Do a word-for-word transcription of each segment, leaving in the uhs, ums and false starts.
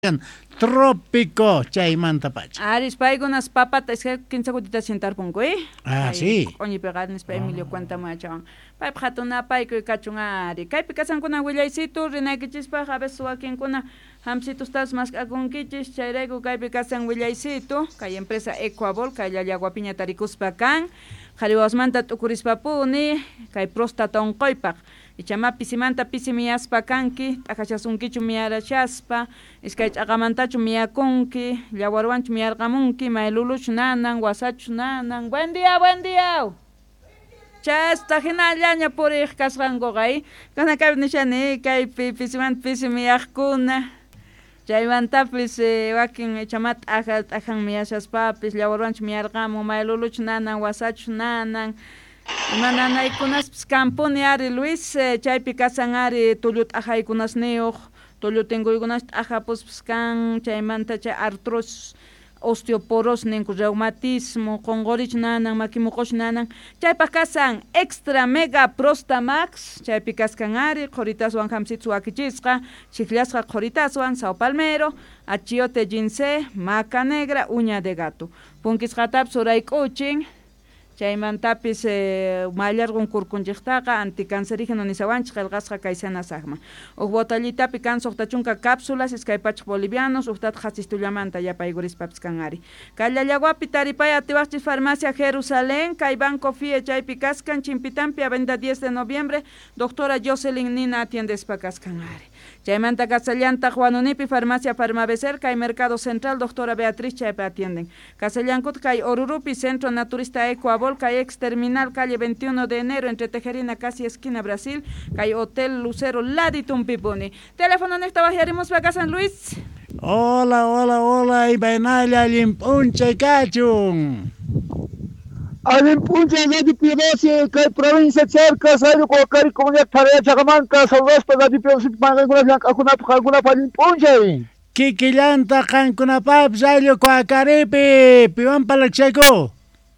Trópico, chaymanta pacha. Aris paygunas papata es que quince cutitas sentar punko eh. Ah, sí. Oñi pegarnes pa Emilio cuenta machawan. Pay phatuna pay ko kachungari. Kay pikasan kuna wilaysitu rinaykichis pa habes suakin kuna hamsitus tas mas agunkichis chayrayku kay pikasan wilaysitu kay empresa Ecuabol kay llallaguapiña tarikuspa kan. Qhaliwasmanta tukurispapuni kay prostata onqoypaq. Ichama pisimanta pisimiyaspa kanki, takachasunkichu miyarachaspa, iskay ch'aqamantachu miyakunki, llawarwanchu miyarqamunki, mayluluchu nanan, wasachu nanan. Buen día, buen día. Chasta hinallaña puriq kasqanku kay. Kana kay nishani kay pisimanta pisimiyaqkuna. Chaymantapis wakin ichamat aja ajan miyashaspapis, llawarwanchu miyarqamun, mayluluchu nanan, wasachu nanan. Mananaykunas kampuni ari Luis chaypi kasan ari tullut ajaykunas niyuq tullutenguykunas ajapus kan chaymanta chay artrosis osteoporos ninku reumatismo qonqorich nanan makimuqosh nanan chaypa kasan extra mega prostamax chaypi kaskan ari qoritaswan hamsitsu akichisqa chiklasqa qoritaswan sao palmero achiote ginseng maca negra uña de gato punkisqatapis uraykuchin chaymantapis eh, mallarqun kurkunchiktaqa anticancerígeno nisawanchik qillqasqa kay senasaqman uq botellitapi kan suqtachunka cápsulas iskaypachik bolivianos uqtata hasistullamanta yapaygurispapas kan ari kay llallaguapi taripay atiwaqchik farmacia Jerusalén kay banco fie chaypi kaskan chimpitampi avenida diez de noviembre doctora Jocelyn Nina atiendespa kaskan ari chaymanta Casallanta Juanunipi farmacia Farmabecer kay mercado central doctora Beatriz chaypi atienden Casallankut kay Orurupi centro naturista Ecuabol kay ex terminal calle veintiuno de enero entre Tejerina casi esquina Brasil kay hotel Lucero laditum pipuni teléfono nesta bajaremos para San Luis. Hola, hola, hola, y bainalla limpunche cachun. Alimpunche de Pirosi, kay provincia cerca, sayo ko kay comunidad tarea Chagamanca, saludos para de Pirosi, magana akuna alguna palimpunche. Kikillanta kankunapap sayo ko akaripi, piwan palakcheko.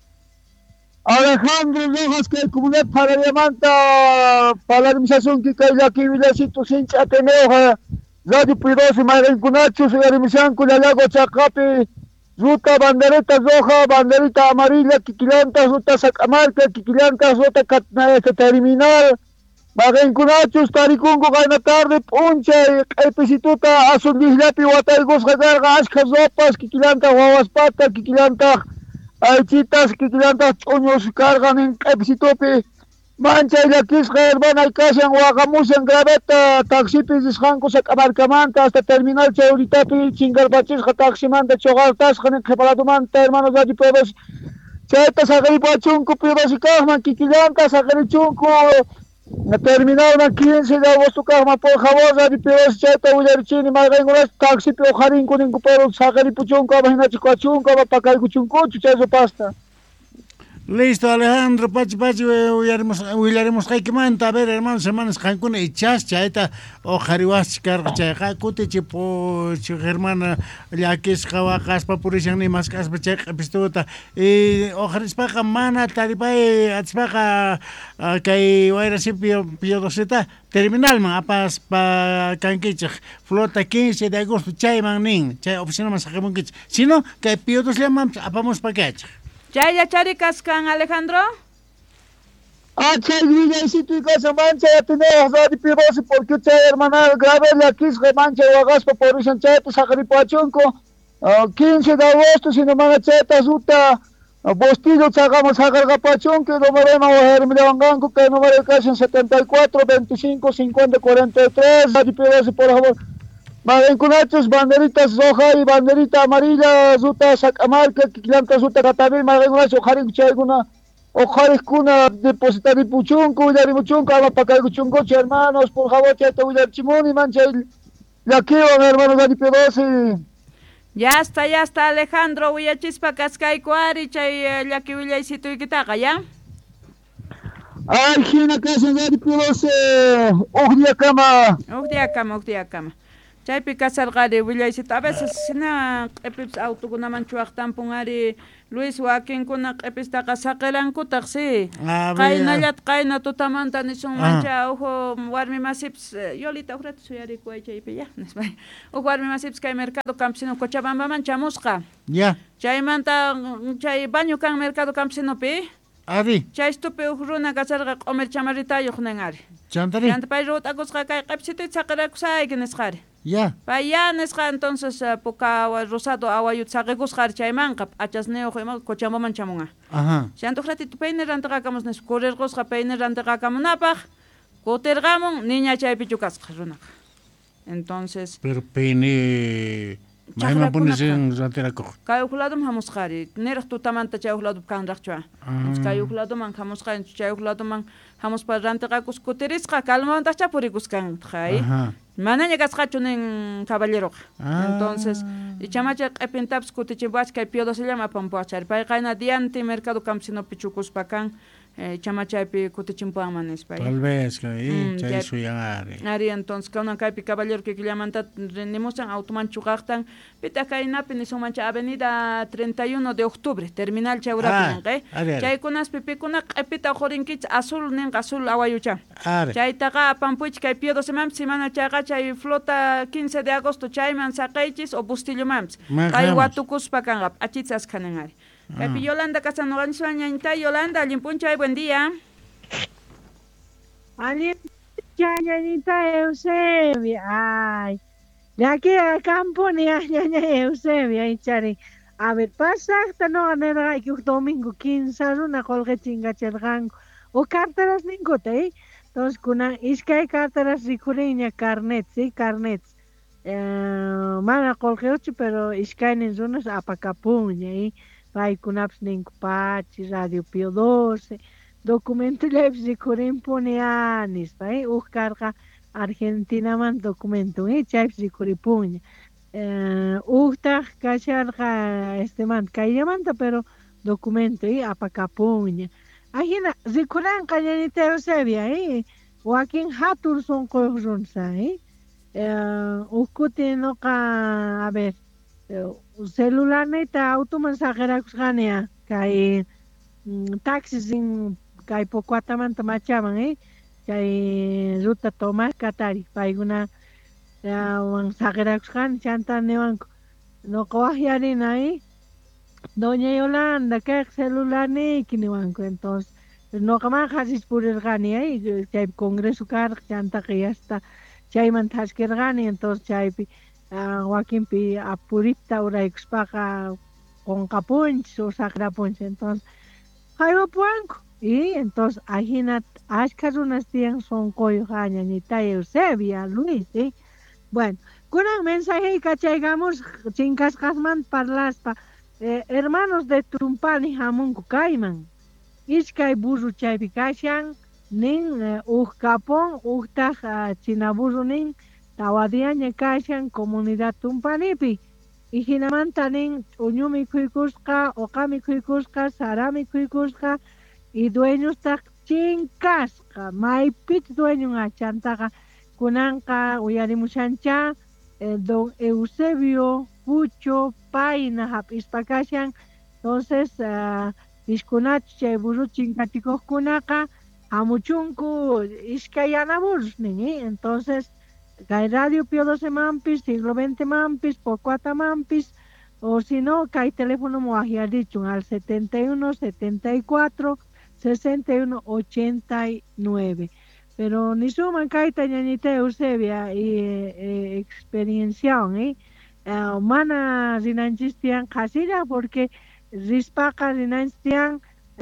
Alejandro Rojas, que comunidad para Diamanta, para la administración que cae aquí, Vilacito, Sincha, Ateneo, Radio Pirosi, Marencunacho, Segarimisan, Culalago, Chacapi, Ruta, banderita roja, banderita amarilla, Quiquilanta, Ruta Sacamarca, Quiquilanta, Ruta Terminal, Marencunacho, Taricungo, Gana Tarde, Punche, Episituta, Azul Dislapi, Guataigos, Regarga, Ascas, Ropas, Quiquilanta, Guaguaspata, Quiquilanta, Aichitas, Quiquilantas, Choños, cargan en Epsitopi, Mancha y la Quisca, Hermana y Casa, en Guagamus, en Graveta, Taxipis, Isjancos, Acabarcamanta, hasta terminal Chauritapi, Chingarbachisca, Taximanta, Chogartas, en Jepaladumanta, hermanos de Pueblos, Chaitas, Agripuachunco, Piros y Cajman, Quiquilantas, Agrichunco, terminal en quince de agosto, Cajman, por favor, de Piros, Chaita, Uyarchini, Margengolas, Taxipio, Jarinco, Nincuperos, Agripuchunco, Abajinachicoachunco, Abapacaycuchunco, Chuchazo Pasta. Listo, Alejandro, pachi, pachi, huyaremos Jaikimanta, a ver, hermanos, hermanos, Jancuna y Chas, Chaita, o Jariwas, Carcha, Jacuti, Chipo, Germana, Yaquis, Jawacas, Papurishan, y Mascas, Pachek, Pistuta, y o Jarispaca, Mana, Taripay, Atzpaca, que hubiera sido Piodoseta, terminal, man, apas, pa, Canquichach, flota quince de agosto, Chayman, Ning, Chay, oficina Masajamunquich, sino que Piodos le llamamos, apamos paquech. Chaya charicascan Alejandro. Ah, chay, Villaycito y Casa Mancha, ya tenemos Radio Pirosi, porque chay, hermana, grave la Quisca, Mancha, Guagaspa, por Vichancheta, Sacaripuachunco, quince de agosto, si no van a cheta, Zuta, Bostillo, Chagamos, Sagargapachunco, no Moreno, Hermelevanganco, que número de casa en setenta y cuatro, veinticinco, cincuenta, cuarenta y tres, Radio Pirosi, por favor. Marenconachos, banderitas roja y banderita amarilla, Zuta Sacamarca, Quiquilanta, Zuta Catamil, Marenconachos, Ojarin, Chayguna, Ojarin, Cuna, depositari Puchunco, Yarimuchunco, Amapacaycuchunco, hermanos, por favor, Chata, Villarchimuni, Mancha, y aquí van, hermanos, de Pirosi. Ya está, ya está, Alejandro, Villarchispa, Cascay, Cuari, Chay, Yaki, Villaycito y Quitaca, ¿ya? Ay, Gina, Casa, de Pirosi, Ujdia Cama. Ujdia Cama, Ujdia Cama. Chaypi kasarqari willaysita a veces sina q'ipips autokunaman chuwaqtanpunari Luis wakinkuna q'ipistaqa saqilankutaq si qaynallat qayna tutamanta nisun mancha uhu warmi masips Yolita uhrata suyarikuway chaypi ya nisbay uhu warmi masips kay mercado campesino Cochabambaman chamusqa ya chaymanta chay baño kan mercado campesinopi ari chaystupi uhu runa kasarqa q'umir chamaritayuq ninari chantari chantapay rut'akusqa kay q'ipsituta saqirakusayki nisqari ya Paya nesqa entonces uh, poca rosado awayut saqikusqar chaymanqa achasniyuq ima Cochabambaman chamunqa. Ajá. Chantuq ratito payne rantiqakamus nis kurirqusqa payne rantiqakamunapaq kutirqamun niña chaypi chukasqa runaqa. Entonces pero payne mayman punishin rantirakuq. Kay ukladum hamusqari niraq tutamanta chay ukladu kanraqchwa. Kay ukladuman hamusqari chay ukladuman hamuspa rantiqakus kutirisqa kalmanta chapurikuskan khay. Manaña kasqachu nin caballeroqa. Entonces, ichamacha q'ipintapas kutichipuach kay piodosillama pampuachari. Pay qayna dianti mercado campesinopi chukuspa kan chamachaypi kutichimpuanman nispay. Tal vez kay chay suyanari. Ari entonces kaunan kaypi caballero kikillamanta rimusan automan chuqaqtan pita kaynapi nisunmancha avenida treinta y uno de octubre terminal chayurapi ninqay. Chaykunas pipikuna q'ipita uqurinkich azul ninqa azul awayucha. Chaytaqa apampuych kay piodosimampis simana chayqa chay flota quince de agosto chayman saqaychis o bustillomampis. Kay watukuspa kanqa achitsas kanangari. Kaypi Yolanda Casanova ñañita Yolanda limpunchay buen día. Alimpunchay ñañita Eusebia. Ay. De aquí a campo ni a ñaña Eusebia ichari. A ver, pasa hasta no ganar que domingo quince una colga chinga chergango. O carteras ningote, ¿eh? Entonces kuna iskay carteras ricuriña carnet, sí, carnets. Eh, mana colga ocho pero iskay ninzunas apacapuña, ¿eh? Paykunapas ninkupachi radio Pio doce documento lepsi kurimpuneanis pay ukarqa Argentinaman documento eh chaypis rikuripuña eh uktaq kasharqa este man kayllamanta pero documento eh apakapuña ajina rikuranqa ñañita Eusebia eh wakin hatur sunquyuq runsa eh ukuti noqa a ver celular neta automan saqirakusqania kay taxis in kay Pocuatamanta machaman eh kay ruta Tomás Catari payguna wan saqirakusqani chanta niwanku noqa waqyarina eh doña Yolanda kay celular niki niwanku entonces noqaman qhasispurirqani eh chay congreso karqa chantaqa yasta chayman thashkirqani entonces chaypi wakinpi apurita uraykuspaqa qonqapunchis o saqrapunchis entonces haywapuwanku y entonces ajina ashka runas tiyan sonquyuq ñañita Eusebia Luis ¿eh? Bueno kunan mensaje kachaygamos chinkasqasman parlaspa eh, hermanos de Tumpani hamunku kayman iskay burru chaypi kashan nin uh, uqkapun uqtaq uh, chinaburru nin tawadiaña kashan comunidad Tumpanipi y hinamanta nin uñu mikhuykusqa oqa mikhuykusqa sara mikhuykusqa y dueños taq chinkasqa maypit dueñunqa chantaqa kunanqa uyarimushancha eh, don Eusebio Pucho payna hap'ispa kashan entonces uh, ishkunachu chay burru chinkachikuqkunaqa hamuchunku iskay yanaburus nin ¿eh? Entonces kay radio Pio doce mampis, siglo veinte mampis, Pocuata mampis, o si no, kay teléfono muajiarichun al setenta y uno, setenta y cuatro, sesenta y uno, ochenta y nueve. Pero ni suman kay ñañita Eusebia y eh, experienciaon, ¿eh? Uh, mana rinanchistian kasilla porque rispaqa rinanchistian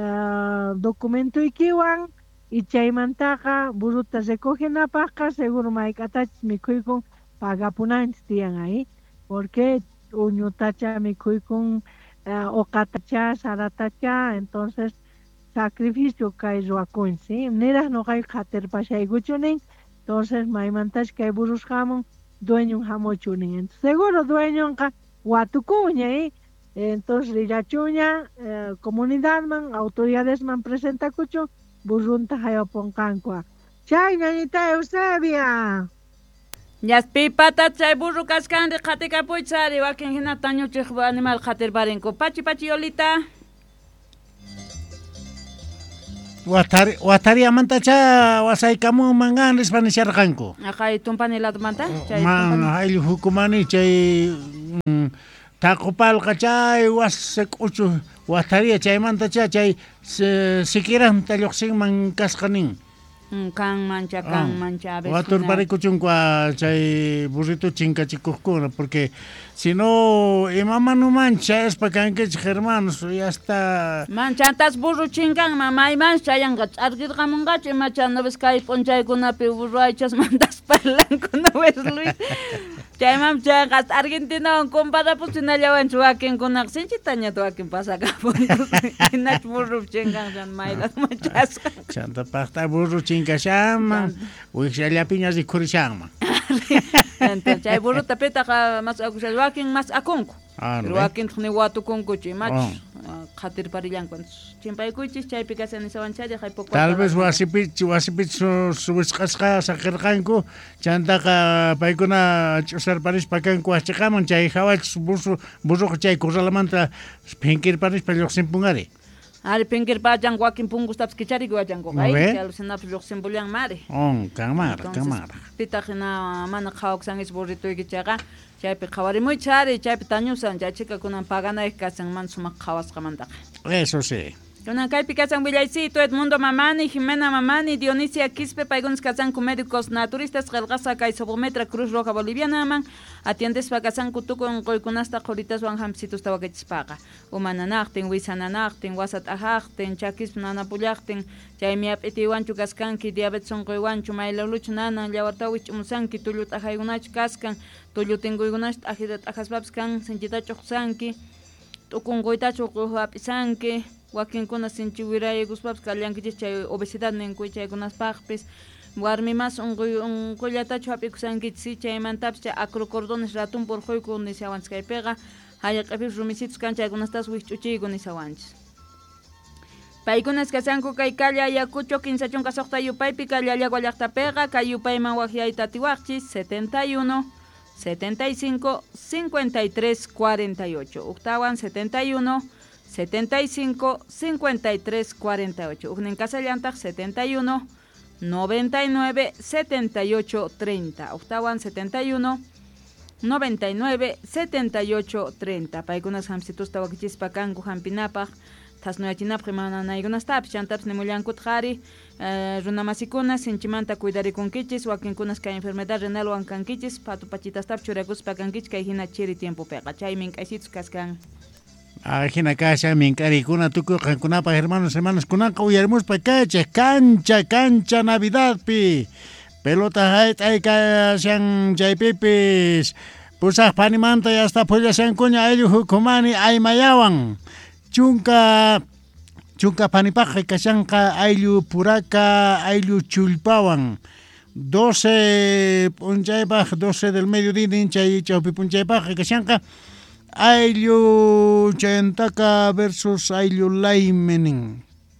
uh, documento ikiwan y chaymantaqa buruta recogenapaqqa seguro mayk'atachis mikhuykun pagapunanchis tiyan ahí porque uñutacha mikhuykun uh, oqatacha saratacha entonces sacrificio kay ruwakunchis ¿sí? Niraq nuqayqa hatirpashaykuchunin entonces maymantash kay burusqamun dueñun hamuchunin entonces seguro dueñunqa watukuña ¿eh? Entonces rillachuña uh, comunidadman autoridadesman presentakuchun burrunta hayapunqanku chay ñañita Eusebia Yaspipata chay burro kaskanri qatika puchari wakin hina tañuchik animal qatir barinko. Pachi pachi Yolita. Watari watari amantacha wasaykamu mangan rispanisharqanku. Akay tumpani ladmanta. Man hay hukumani chay taqupalqa chay wasaq'uchu watari chaymantacha chay sikiran talluqsinman kasqanin. Kan mancha, kan mancha. Watur parikuchunqa chay burrito chinkachikuqkuna porque si no imama no mancha es para kankichik hermanos ya está manchantas burro chinkan mamay mancha yanqa ch'arkirqamunqachi machana ves kay p'unchaykunapi burro aychas mantas parlankuna ves Luis chaymam chayqa Argentinawan comparapuch hinallawanchu wakinkunaq sinchitañata wakin pasakapunku hinach burro chinkan chan maylas manchasqa chanta paqta burro chinkashanman wikshallapiña rikurishanman entonces chay burro tapitaqa mas akusha wakin mas akunku pero wakin thni watukunkuchi mach khatir parillankunchis chimpaykuychis chaypi kasani sawanchari hay poco tal vez wasipich wasipich subisqasqa saqirqanku chantaqa paykuna ch'usar parispa kanku achikaman chay hawach burro burro chay kurralamanta phinkir parispa lluqsinpungari Ari pinkir pajan wakin pungustaps kichari guajango ay alucinap lluqsin bulyan mari on kamara kamara pitaqina mana qhawqsangis burrito kichaqa chaypi qhawarimuy chari chaypi tañusan chaychika kunan paganay kasan man sumaq qhawasqamantaqa eso sí kunan kaypi kasan Willaysito Edmundo Mamani Jimena Mamani Dionisia Quispe paykunas kasanku médicos naturistas qillqasa kay Sobometra Cruz Roja Bolivianaman atiendespa kasanku tukun quykunasta quritaswan hampisituspa wakachispaqa umananaqtin wisananaqtin wasat ahaqtin chakispa nanapullaqtin chaymi ap'itiwanchu kaskanki diabetes sunquywanchu maylawluchu nanan llawartawich ch'umusanki tullu t'aqaykunachu kaskan tullu tinkuykunachu t'aqita t'aqaspapas kan sinchita ch'uqsanki t'ukunquytachu hap'isanki wakinkuna sinchi wiraykuspapas kallankichis chay obesidad ninkuy chaykunaspaqpis warmimas unquy unqullatachu hap'ikusankichis chaymantapas chay acrocordones ratun porquyku nisawanchis kaypiqa hallaq'ipis rumisitus kan chaykunastas wikch'uchiyku nisawanchis paykunas kasanku kay kalla yakucho quince chunka suqta yupaypi kalla llaqwa llaqtapiqa kay yupayman waqyayta tiwaqchis setenta y uno setenta y cinco cincuenta y tres cuarenta y ocho octawan setenta y uno setenta y cinco cincuenta y tres cuarenta y ocho ugnin kasallantaq setenta y uno noventa y nueve setenta y ocho treinta octawan setenta y uno noventa y nueve setenta y ocho treinta paykunas hamsitusta wakichispa kanku hampinapaq tasnuyachinapaq mananaykunastapas chantapas nimullankuta qari runamasikuna sinchimanta cuidarikunkichis wakinkunas kay enfermedad renalwan kankichis patupachitastab churakuspa kankichis kay hina chiri tiempopiqa chay mink'aysitus kaskan Ajina kasha minkarikuna tuku qankunapa hermanos hermanos kunanqa uyarimuspa kaycha cancha cancha Navidad pi pelota hayt ay kashan chaypipis pusaq panimanta yasta pullashankuña ayllu hukumani aymayawan chunka chunka panipaqa kashanqa ayllu puraka ayllu chulpawan doce punchaypaq doce del mediodía chay chawpi punchaypaq kashanqa ayllu chayantaka versus ayllu laymenin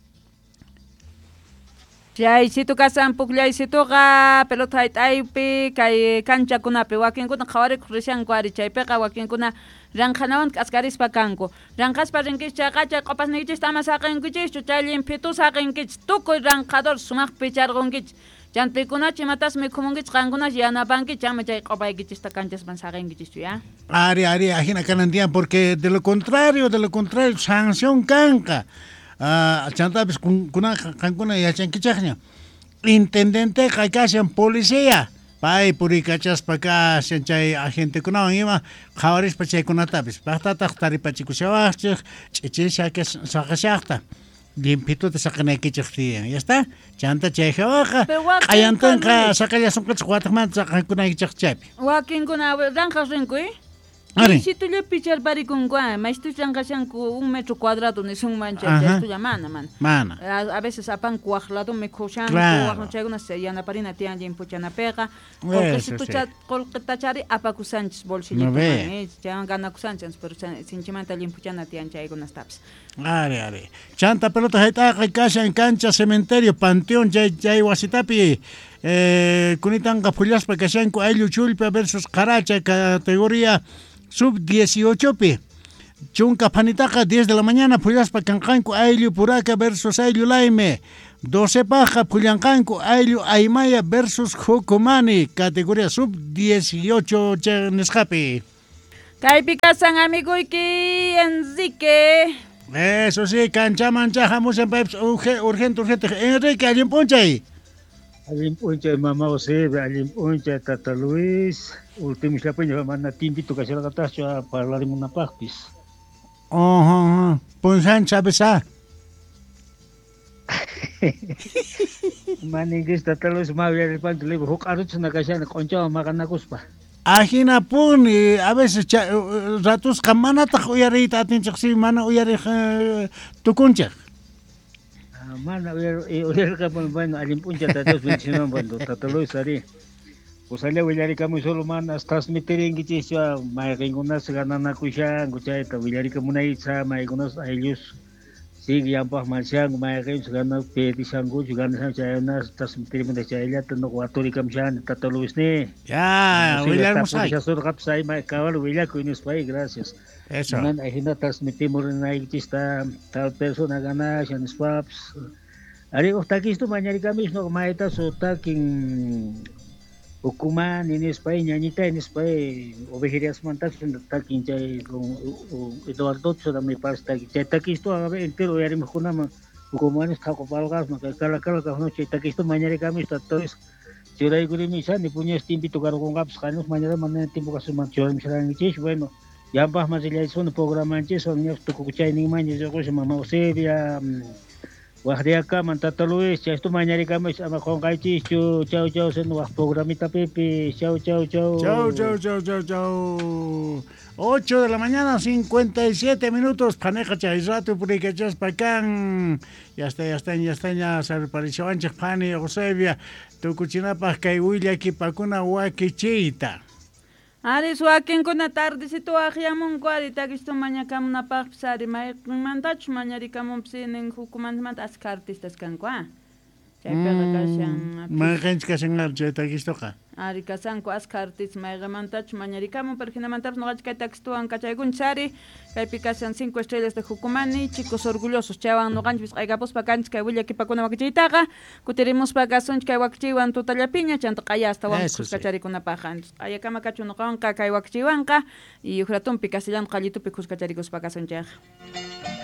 Chaysitu kasan pukllaysituqa pelota hayt'aypi kay canchakunapi wakinkuna qhawarikuq rishanku ari chaypiqa wakinkuna ranqhanawan k'askarispa kanku ranqaspa rinkichis chayqa chay q'upasnikichista ama saqinkichishchu chay limpitu saqinkichis tukuy ranqador sumaq picharqunkichis chantpikunachi matas mikhumunkichis qankunash yanapankichis ama chay q'upaykichista canchaspan saqinkichishchu ya ari ari ajina kanantiyan porque de lo contrario de lo contrario sanción kanqa ah chantapis kuna kankuna yachankichaqña intendente qaykashan policía pay purikachaspa kashan chay agentekunawan ima qhawarispa chaykunatapis paqtataq taripachikushawanchik ch'ichishaqa saqashaqta limpituta saqanaykichik tiyan ya está chanta chayhawaqa qayantanqa saqallasunqachik wataqmanta saqankunaykichik chaypi wakinkuna ranqaq rinkuy Si tú le pichar pari con guay, mas tú changashan con un metro cuadrado ni son mancha, tú ya mana man. Mana. A veces apan cuajlado me cochan, cuajno cheguna se yana parina tian lim puchana pega. Porque si tú chat colquetachari apacusanchis bolsillo. Ya gana cusanchis, pero sin chimanta lim puchana tian cheguna staps. Are are. Chanta pelota heta casa en cancha cementerio panteón ya ya wasitapi. eh, kunitanga pullaspa kashanku ayllu chulpa versus qaracha categoría sub dieciocho pi. Chunka panitaqa diez de la mañana pullaspa kanqanku ayllu puraka versus ayllu laime. doce paja pullanqanku ayllu aymaya versus hukumani categoría sub dieciocho nisqapi. Kaypi kasan amiguyki Enrique. Eso sí, canchaman chajamos en pipes urgente, urgente. Enrique, ¿alguien poncha ahí? Alguien poncha, mamá José, alguien poncha, Tata Luis. Último chapeño, mana timbito que se la gatacho a hablar en una pagpis. Oh, ponsan, ¿sabes? Maningis, Tata Luis, mavia el panto, le digo, Hokaruts na kashan, concha, magana cuspa. Ajina pun, a veces ratos kamanata uyari tatin chiksi mana uyari tukuncha. Mana uyari uyari kapun bueno alin puncha tatos mencionan cuando tatalo isari. Pues allá uyari kamu solo mana transmitirin gitisya mai kingunas ganana kushan kuchay ta uyari kamuna itsa mai kunas ayus. Sige yampah malsyang mai kin sugana peti sanggu sugana sang chayana transmitirin munda chayla tano watori kamshan tatalo isni. Ya, uyari musay. Ya sur kapsay mai kawal uyari kuinis pai gracias. Eso. Nan ahina transmitimos na itista tal persona gana shan swaps. Ari takis tu mañari kamis no maita so taking hukuman ini spai nyanyita ini spai obejerias mantas taking chay con Eduardo so da mi pas taking chay takis tu agabe entero yari mukuna ma hukuman está ko palgas ma kala kala ka no chay takis tu mañari kamis tatos chirai guri misa ni punya timpi tu karo con gaps kanus mañana mana timpo kasu manchor misran chis bueno ya pas mas ya son programa chis son ya tu kuchay ni maña yo ko mama Osevia Wahriaka mantata Luis, ya esto mañana kami sama con Kaichi, chau chau chau sen wah programita Pepe, chau chau chau. Chau chau chau chau chau. ocho de la mañana, cincuenta y siete minutos, paneja chairato purika chas pakan. Ya está, ya está, ya está, ya se pareció anches pani Josevia, tu cuchinapa kaiwilla ki pakuna wakichita. Ari suakin kuna tarde situ ahiamun ko ari tagisto maña kam na pagpsari may mantach mañari kamum sinin hukuman man as kartistas kan kwa. Chay pega kasyang. Magench kasyang chay tagisto ka. Ari kasan ko as kartis may mantach mañari kamum perkina mantach no kay texto ang kachay gunchari kay pikasan cinco estrellas de hukumani chicos orgullosos chawan no ganchis kay kapos pakanch kay willa ki pakuna wakchitaga kutiremos pagason kay wakchiwan tutalapiña chanta kay hasta wan kuskachari kuna pajan ay kama kachuno kan kay wakchiwanka y ujratun pikasillan qallito pikus kachari kus pagason chaj.